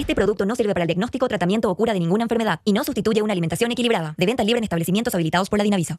Este producto no sirve para el diagnóstico, tratamiento o cura de ninguna enfermedad y no sustituye una alimentación equilibrada. De venta libre en establecimientos habilitados por la Dinavisa.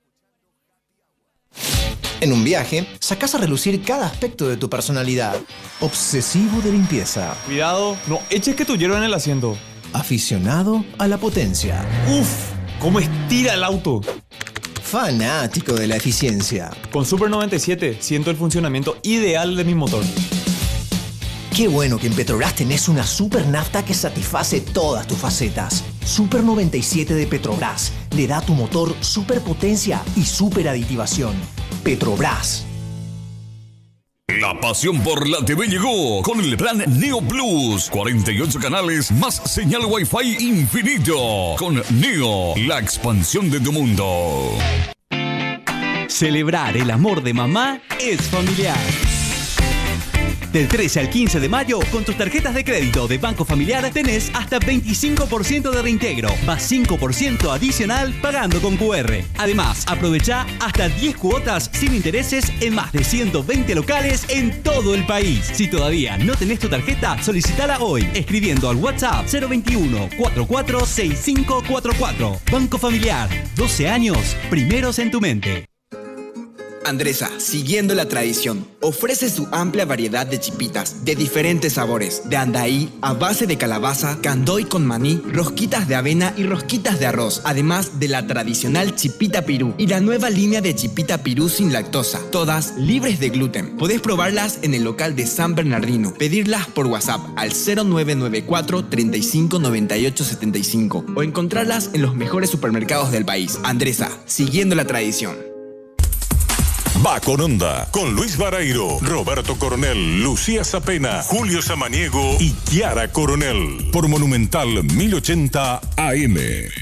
En un viaje, sacás a relucir cada aspecto de tu personalidad. Obsesivo de limpieza. Cuidado, no eches que tu hierba en el asiento. Aficionado a la potencia. ¡Uf! ¿Cómo estira el auto? Fanático de la eficiencia. Con Super 97 siento el funcionamiento ideal de mi motor. Qué bueno que en Petrobras tenés una super nafta que satisface todas tus facetas. Super 97 de Petrobras le da a tu motor superpotencia y super aditivación. Petrobras. La pasión por la TV llegó con el plan Neo Plus. 48 canales más señal Wi-Fi infinito. Con Neo, la expansión de tu mundo. Celebrar el amor de mamá es familiar. Del 13 al 15 de mayo, con tus tarjetas de crédito de Banco Familiar, tenés hasta 25% de reintegro, más 5% adicional pagando con QR. Además, aprovecha hasta 10 cuotas sin intereses en más de 120 locales en todo el país. Si todavía no tenés tu tarjeta, solicitala hoy, escribiendo al WhatsApp 021 446544. Banco Familiar, 12 años, primeros en tu mente. Andresa, siguiendo la tradición, ofrece su amplia variedad de chipitas de diferentes sabores, de andaí a base de calabaza, candoy con maní, rosquitas de avena y rosquitas de arroz, además de la tradicional chipita pirú y la nueva línea de chipita pirú sin lactosa, todas libres de gluten. Podés probarlas en el local de San Bernardino, pedirlas por WhatsApp al 0994 35 98 75 o encontrarlas en los mejores supermercados del país. Andresa, siguiendo la tradición. Va con Onda, con Luis Barairo, Roberto Coronel, Lucía Zapena, Julio Samaniego y Kiara Coronel. Por Monumental 1080 AM.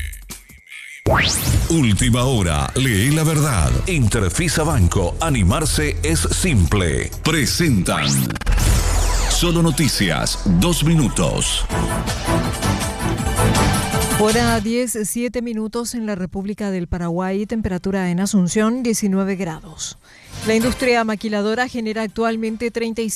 Última hora, lee la verdad. Interfisa Banco, animarse es simple. Presentan Solo Noticias, 2 minutos. Hora 17 minutos en la República del Paraguay, temperatura en Asunción 19 grados. La industria maquiladora genera actualmente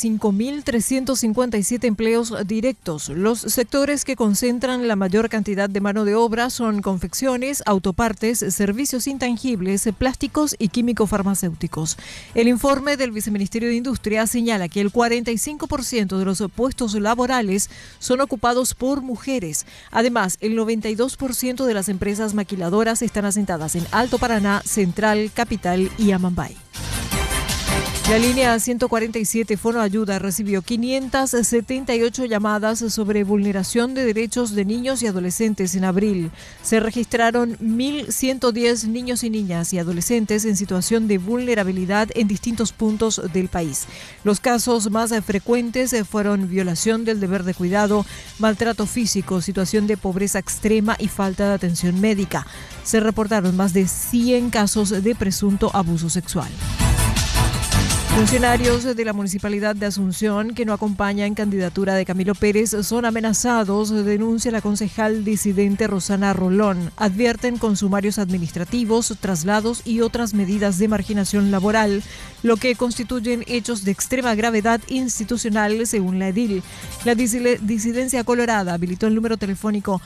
35.357 empleos directos. Los sectores que concentran la mayor cantidad de mano de obra son confecciones, autopartes, servicios intangibles, plásticos y químico-farmacéuticos. El informe del Viceministerio de Industria señala que el 45% de los puestos laborales son ocupados por mujeres. Además, el 92% de las empresas maquiladoras están asentadas en Alto Paraná, Central, Capital y Amambay. La línea 147 Fonoayuda recibió 578 llamadas sobre vulneración de derechos de niños y adolescentes en abril. Se registraron 1.110 niños y niñas y adolescentes en situación de vulnerabilidad en distintos puntos del país. Los casos más frecuentes fueron violación del deber de cuidado, maltrato físico, situación de pobreza extrema y falta de atención médica. Se reportaron más de 100 casos de presunto abuso sexual. Funcionarios de la Municipalidad de Asunción que no acompañan candidatura de Camilo Pérez son amenazados, denuncia la concejal disidente Rosana Rolón. Advierten con sumarios administrativos, traslados y otras medidas de marginación laboral, lo que constituyen hechos de extrema gravedad institucional según la edil. La disidencia colorada habilitó el número telefónico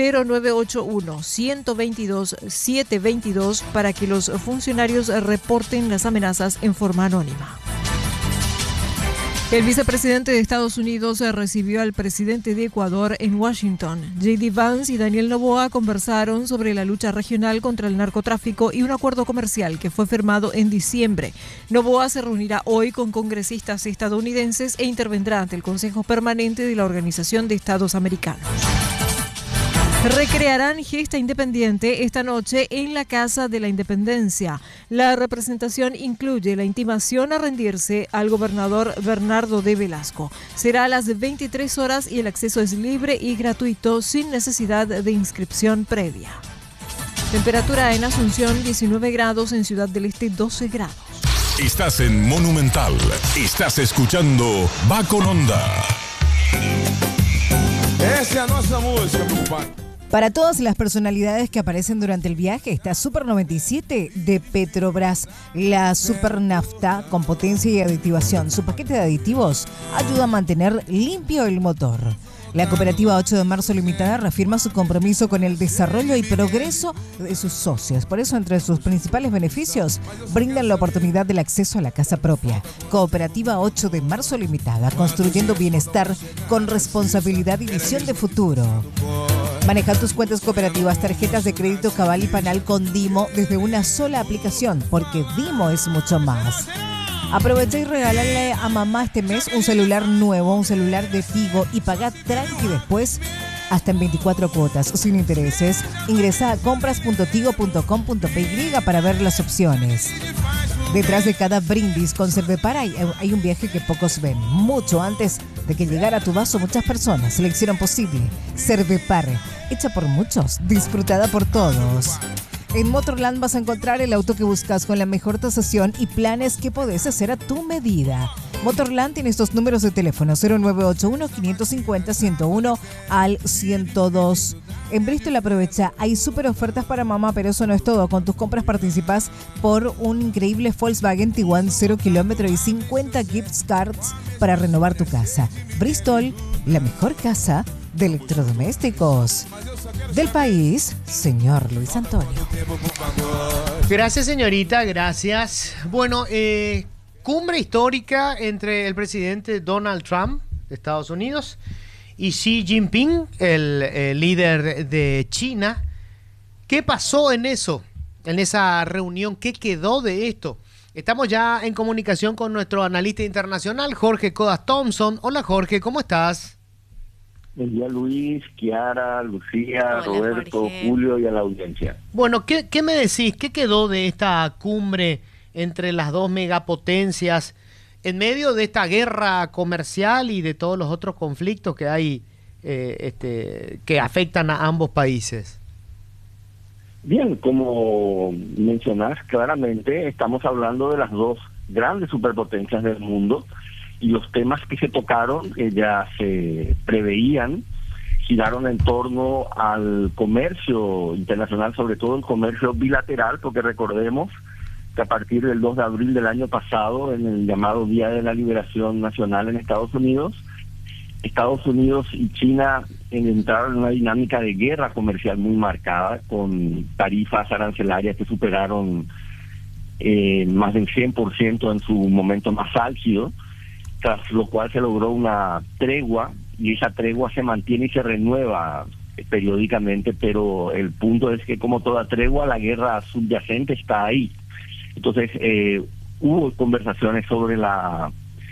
0981-122-722 para que los funcionarios reporten las amenazas en forma anónima. El vicepresidente de Estados Unidos recibió al presidente de Ecuador en Washington. J.D. Vance y Daniel Noboa conversaron sobre la lucha regional contra el narcotráfico y un acuerdo comercial que fue firmado en diciembre. Noboa se reunirá hoy con congresistas estadounidenses e intervendrá ante el Consejo Permanente de la Organización de Estados Americanos. Recrearán gesta independiente esta noche en la Casa de la Independencia. La representación incluye la intimación a rendirse al gobernador Bernardo de Velasco. Será a las 23 horas y el acceso es libre y gratuito sin necesidad de inscripción previa. Temperatura en Asunción 19 grados, en Ciudad del Este 12 grados. Estás en Monumental. Estás escuchando Va con Onda. Essa é a nossa música, meu pai. Para todas las personalidades que aparecen durante el viaje está Super 97 de Petrobras, la super nafta con potencia y aditivación. Su paquete de aditivos ayuda a mantener limpio el motor. La cooperativa 8 de marzo limitada reafirma su compromiso con el desarrollo y progreso de sus socios. Por eso, entre sus principales beneficios, brindan la oportunidad del acceso a la casa propia. Cooperativa 8 de marzo limitada, construyendo bienestar con responsabilidad y visión de futuro. Maneja tus cuentas cooperativas, tarjetas de crédito Cabal y Panal con Dimo desde una sola aplicación, porque Dimo es mucho más. Aprovecha y regálale a mamá este mes un celular nuevo, un celular de Tigo, y paga tranqui después hasta en 24 cuotas, sin intereses. Ingresa a compras.tigo.com.py para ver las opciones. Detrás de cada brindis con Cervepar hay un viaje que pocos ven. Mucho antes de que llegara a tu vaso, muchas personas le hicieron posible. Cervepar, hecha por muchos, disfrutada por todos. En Motorland vas a encontrar el auto que buscas con la mejor tasación y planes que podés hacer a tu medida. Motorland tiene estos números de teléfono: 0981-550-101 al 102. En Bristol aprovecha, hay súper ofertas para mamá, pero eso no es todo. Con tus compras participas por un increíble Volkswagen Tiguan 0 kilómetro y 50 gift cards para renovar tu casa. Bristol, la mejor casa de electrodomésticos del país, señor Luis Antonio. Gracias, señorita, gracias. Bueno, cumbre histórica entre el presidente Donald Trump de Estados Unidos y Xi Jinping, el líder de China. ¿Qué pasó en esa reunión? ¿Qué quedó de esto? Estamos ya en comunicación con nuestro analista internacional, Jorge Codas Thompson. Hola, Jorge, ¿cómo estás? Buen día, Luis, Kiara, Lucía, Hola, Roberto, Jorge. Julio y a la audiencia. Bueno, ¿qué me decís? ¿Qué quedó de esta cumbre entre las dos megapotencias en medio de esta guerra comercial y de todos los otros conflictos que hay que afectan a ambos países? Bien, como mencionás claramente, estamos hablando de las dos grandes superpotencias del mundo, y los temas que se tocaron, que ya se preveían, giraron en torno al comercio internacional, sobre todo el comercio bilateral, porque recordemos que a partir del 2 de abril del año pasado, en el llamado Día de la Liberación Nacional en Estados Unidos y China entraron en una dinámica de guerra comercial muy marcada, con tarifas arancelarias que superaron más del 100% en su momento más álgido, tras lo cual se logró una tregua, y esa tregua se mantiene y se renueva periódicamente, pero el punto es que, como toda tregua, la guerra subyacente está ahí. Entonces hubo conversaciones sobre la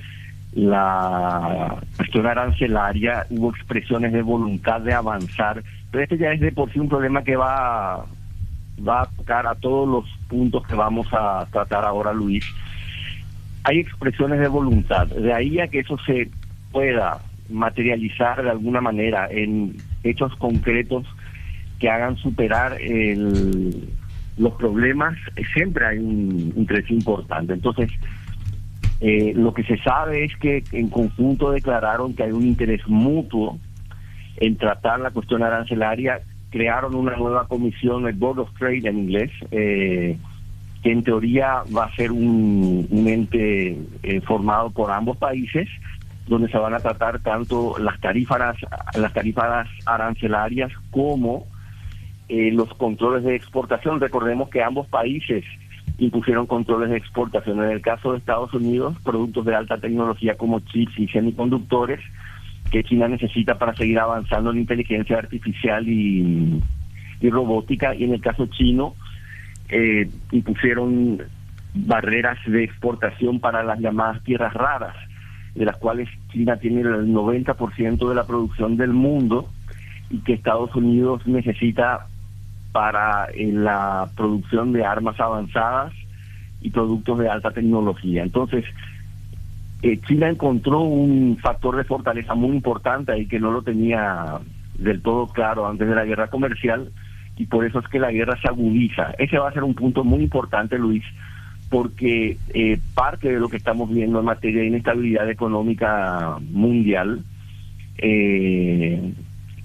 cuestión arancelaria, hubo expresiones de voluntad de avanzar, pero este ya es de por sí un problema que va a tocar a todos los puntos que vamos a tratar ahora, Luis. Hay expresiones de voluntad, de ahí a que eso se pueda materializar de alguna manera en hechos concretos que hagan superar los problemas, siempre hay un trecho importante. Entonces, lo que se sabe es que en conjunto declararon que hay un interés mutuo en tratar la cuestión arancelaria. Crearon una nueva comisión, el Board of Trade en inglés, que en teoría va a ser un ente formado por ambos países, donde se van a tratar tanto las tarifas arancelarias como los controles de exportación. Recordemos que ambos países impusieron controles de exportación. En el caso de Estados Unidos, productos de alta tecnología como chips y semiconductores que China necesita para seguir avanzando en inteligencia artificial y robótica, y en el caso chino impusieron barreras de exportación para las llamadas tierras raras, de las cuales China tiene el 90% de la producción del mundo y que Estados Unidos necesita para la producción de armas avanzadas y productos de alta tecnología. Entonces, China encontró un factor de fortaleza muy importante ahí que no lo tenía del todo claro antes de la guerra comercial, y por eso es que la guerra se agudiza. Ese va a ser un punto muy importante, Luis, porque parte de lo que estamos viendo en materia de inestabilidad económica mundial y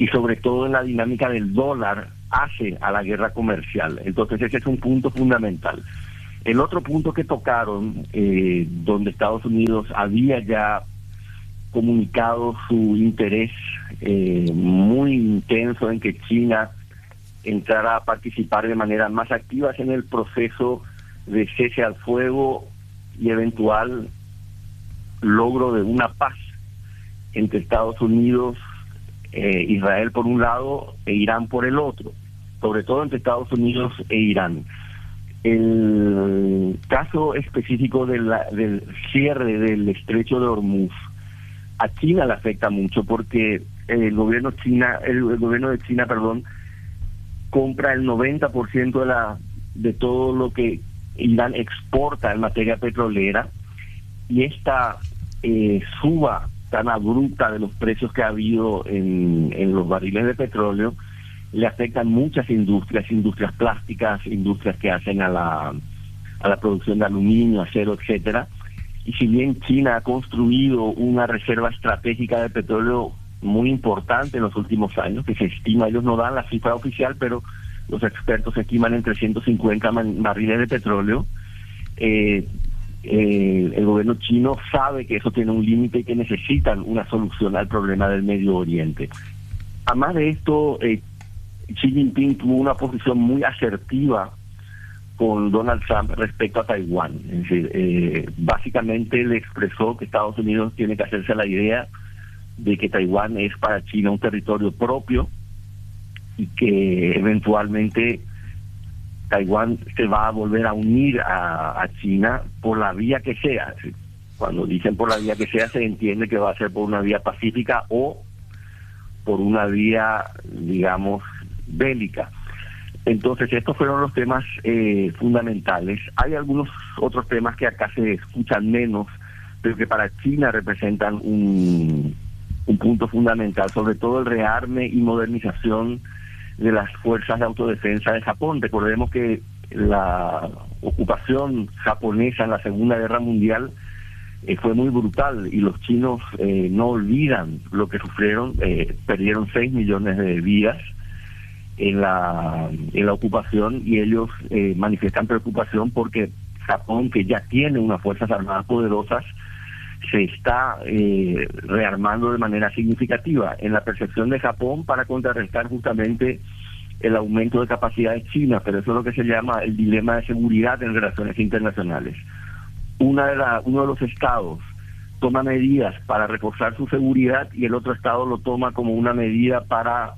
y sobre todo en la dinámica del dólar hace a la guerra comercial. Entonces ese es un punto fundamental. El otro punto que tocaron, donde Estados Unidos había ya comunicado su interés muy intenso en que China entrara a participar de manera más activa en el proceso de cese al fuego y eventual logro de una paz entre Estados Unidos, Israel por un lado e Irán por el otro, sobre todo entre Estados Unidos e Irán. El caso específico del cierre del estrecho de Hormuz a China le afecta mucho porque el gobierno de China, compra el 90% de todo lo que Irán exporta en materia petrolera, y esta suba tan abrupta de los precios que ha habido en los barriles de petróleo le afectan muchas industrias plásticas, industrias que hacen a la producción de aluminio, acero, etcétera. Y si bien China ha construido una reserva estratégica de petróleo muy importante en los últimos años, que se estima, ellos no dan la cifra oficial, pero los expertos estiman en 350 barriles de petróleo, el gobierno chino sabe que eso tiene un límite y que necesitan una solución al problema del Medio Oriente. Además de esto, Xi Jinping tuvo una posición muy asertiva con Donald Trump respecto a Taiwán. Es decir, básicamente le expresó que Estados Unidos tiene que hacerse la idea de que Taiwán es para China un territorio propio y que eventualmente Taiwán se va a volver a unir a China por la vía que sea. Cuando dicen por la vía que sea, se entiende que va a ser por una vía pacífica o por una vía, digamos, bélica. Entonces, estos fueron los temas fundamentales. Hay algunos otros temas que acá se escuchan menos, pero que para China representan un punto fundamental, sobre todo el rearme y modernización de las fuerzas de autodefensa de Japón. Recordemos que la ocupación japonesa en la Segunda Guerra Mundial fue muy brutal, y los chinos no olvidan lo que sufrieron. Perdieron 6 millones de vidas en la ocupación, y ellos manifiestan preocupación porque Japón, que ya tiene unas fuerzas armadas poderosas, se está rearmando de manera significativa en la percepción de Japón para contrarrestar justamente el aumento de capacidades chinas. Pero eso es lo que se llama el dilema de seguridad en relaciones internacionales. Uno de los estados toma medidas para reforzar su seguridad y el otro estado lo toma como una medida para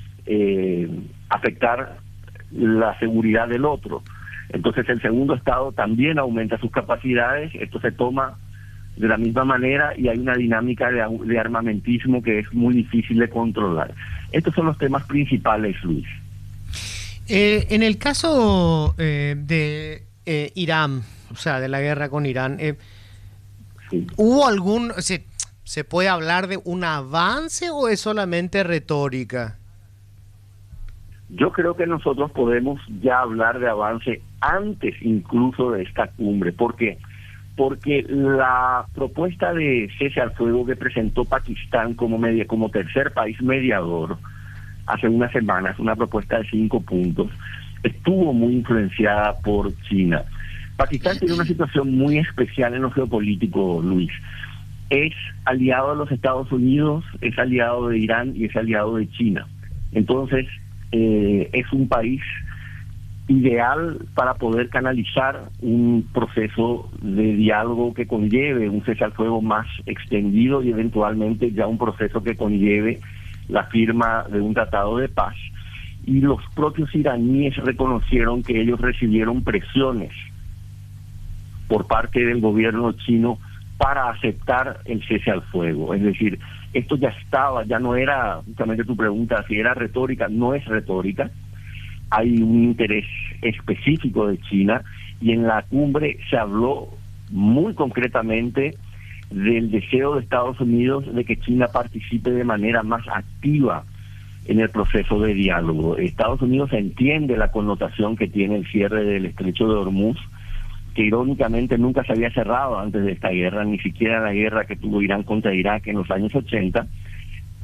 afectar la seguridad del otro. Entonces el segundo estado también aumenta sus capacidades, esto se toma de la misma manera y hay una dinámica de armamentismo que es muy difícil de controlar. Estos son los temas principales, Luis. En el caso de Irán, o sea, de la guerra con Irán, sí. ¿Hubo algún... ¿Se puede hablar de un avance o es solamente retórica? Yo creo que nosotros podemos ya hablar de avance antes incluso de esta cumbre. ¿Por qué? Porque la propuesta de cese al fuego que presentó Pakistán como tercer país mediador hace unas semanas, una propuesta de 5 puntos, estuvo muy influenciada por China. Pakistán tiene una situación muy especial en lo geopolítico, Luis. Es aliado de los Estados Unidos, es aliado de Irán y es aliado de China. Entonces, es un país ideal para poder canalizar un proceso de diálogo que conlleve un cese al fuego más extendido y eventualmente ya un proceso que conlleve la firma de un tratado de paz. Y los propios iraníes reconocieron que ellos recibieron presiones por parte del gobierno chino para aceptar el cese al fuego. Es decir, esto ya estaba, ya no era, justamente tu pregunta, si era retórica, no es retórica. Hay un interés específico de China y en la cumbre se habló muy concretamente del deseo de Estados Unidos de que China participe de manera más activa en el proceso de diálogo. Estados Unidos entiende la connotación que tiene el cierre del estrecho de Hormuz, que irónicamente nunca se había cerrado antes de esta guerra, ni siquiera la guerra que tuvo Irán contra Irak en los años 80,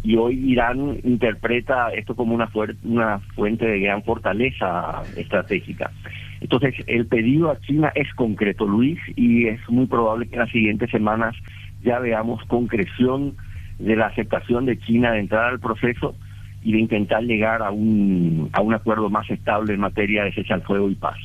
y hoy Irán interpreta esto como una fuente de gran fortaleza estratégica. Entonces, el pedido a China es concreto, Luis, y es muy probable que en las siguientes semanas ya veamos concreción de la aceptación de China de entrar al proceso y de intentar llegar a un acuerdo más estable en materia de cese al fuego y paz.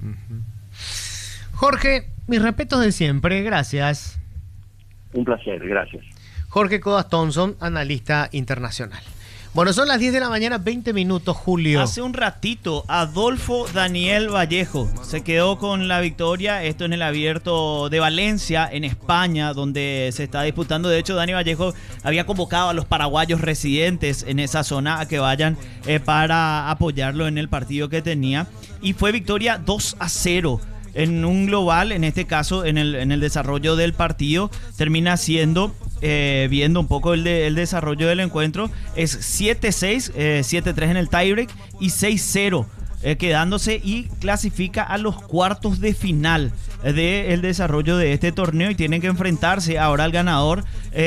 Jorge, mis respetos de siempre, gracias. Un placer, gracias. Jorge Codas Thompson, analista internacional. Bueno, son las 10 de la mañana, 20 minutos, Julio. Hace un ratito, Adolfo Daniel Vallejo se quedó con la victoria. Esto en el Abierto de Valencia, en España, donde se está disputando. De hecho, Dani Vallejo había convocado a los paraguayos residentes en esa zona a que vayan para apoyarlo en el partido que tenía. Y fue victoria 2-0. En un global, en este caso, en el desarrollo del partido, termina siendo, viendo un poco el desarrollo del encuentro, es 7-6, 7-3 en el tiebreak y 6-0, quedándose y clasifica a los cuartos de final del desarrollo de este torneo y tienen que enfrentarse ahora al ganador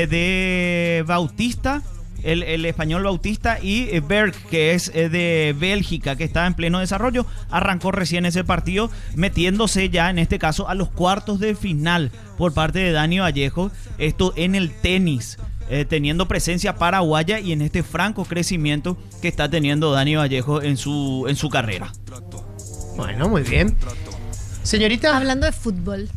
de Bautista, el español Bautista, y Berg, que es de Bélgica, que está en pleno desarrollo. Arrancó recién ese partido, metiéndose ya en este caso a los cuartos de final por parte de Dani Vallejo. Esto en el tenis, teniendo presencia paraguaya y en este franco crecimiento que está teniendo Dani Vallejo en su carrera. Bueno, muy bien. Señorita. Hablando de fútbol,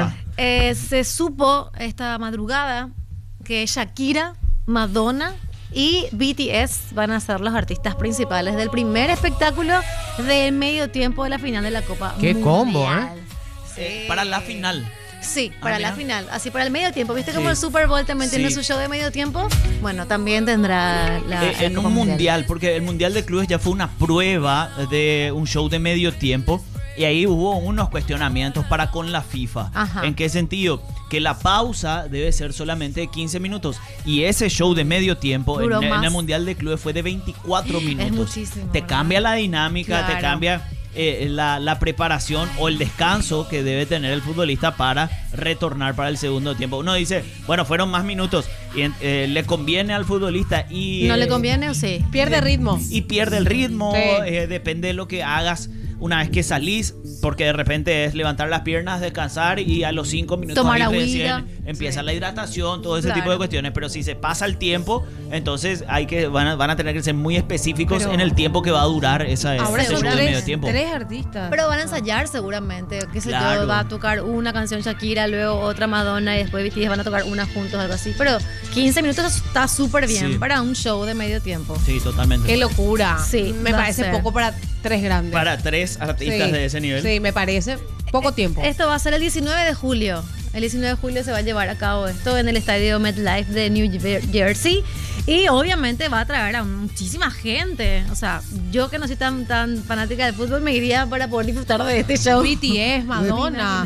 se supo esta madrugada que Shakira, Madonna y BTS van a ser los artistas principales del primer espectáculo del medio tiempo de la final de la Copa ¡Qué Mundial. combo, Para la final. Sí, para la final. Así para el medio tiempo. ¿Viste Sí. como el Super Bowl también tiene Sí. su show de medio tiempo? Bueno, también tendrá la en Copa un mundial, porque el Mundial de Clubes ya fue una prueba de un show de medio tiempo. Y ahí hubo unos cuestionamientos para con la FIFA. Ajá. ¿En qué sentido? Que la pausa debe ser solamente de 15 minutos. Y ese show de medio tiempo Duró en más. el Mundial de Clubes fue de 24 minutos. muchísimo, Te cambia la dinámica, Claro. te cambia la preparación o el descanso que debe tener el futbolista para retornar para el segundo tiempo. Uno dice, bueno, fueron más minutos y le conviene al futbolista y... ¿No le conviene o sí? Pierde ritmo. Y pierde el ritmo, Sí. depende de lo que hagas una vez que salís, porque de repente es levantar las piernas, descansar y a los 5 minutos Tomar ahí recién agüita. empieza la hidratación, todo ese Claro. tipo de cuestiones. Pero si se pasa el tiempo, entonces van a tener que ser muy específicos Pero- en el tiempo que va a durar ese Ahora show son de medio tiempo. tres artistas. Pero van a ensayar seguramente, qué sé Claro. yo, va a tocar una canción Shakira, luego otra Madonna y después BTS van a tocar una juntos, algo así. Pero 15 minutos está súper bien Sí. para un show de medio tiempo. Sí, totalmente. Qué locura. Sí, me va a parece ser. poco para tres grandes. Para tres artistas Sí. de ese nivel. Sí, me parece poco tiempo. Esto va a ser el 19 de julio. El 19 de julio se va a llevar a cabo esto en el estadio MetLife de New Jersey. Y obviamente va a traer a muchísima gente. O sea, yo que no soy tan fanática del fútbol me iría para poder disfrutar de este show. BTS, Madonna.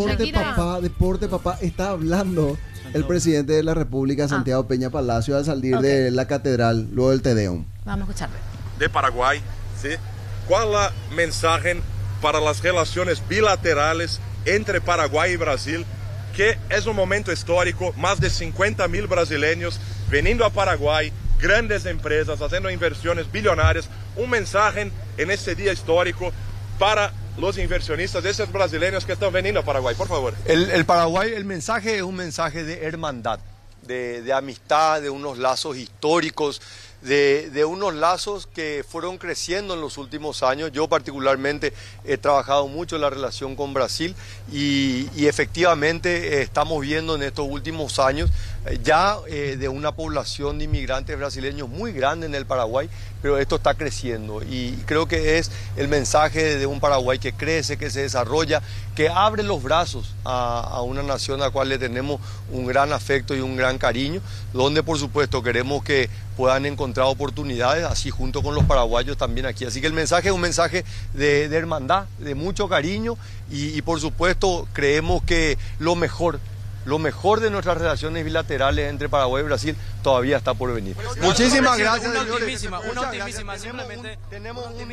Deporte, papá. Está hablando el presidente de la República, Santiago Peña Palacio, al salir de la catedral, luego del Te Deum. Vamos a escucharle. De Paraguay, ¿sí? ¿Cuál es la mensaje para las relaciones bilaterales entre Paraguay y Brasil? Que es un momento histórico, más de 50.000 brasileños veniendo a Paraguay, grandes empresas haciendo inversiones billonarias. Un mensaje en este día histórico para los inversionistas, esos brasileños que están veniendo a Paraguay, por favor. El Paraguay, el mensaje es un mensaje de hermandad, de amistad, de unos lazos históricos, de unos lazos que fueron creciendo en los últimos años. Yo particularmente he trabajado mucho en la relación con Brasil y efectivamente estamos viendo en estos últimos años ya de una población de inmigrantes brasileños muy grande en el Paraguay, pero esto está creciendo y creo que es el mensaje de un Paraguay que crece, que se desarrolla, que abre los brazos a una nación a la cual le tenemos un gran afecto y un gran cariño, donde por supuesto queremos que puedan encontrar oportunidades, así junto con los paraguayos también aquí. Así que el mensaje es un mensaje de hermandad, de mucho cariño y por supuesto creemos que lo mejor de nuestras relaciones bilaterales entre Paraguay y Brasil todavía está por venir. Muchísimas gracias, señores. Una ultimísima, simplemente. Tenemos un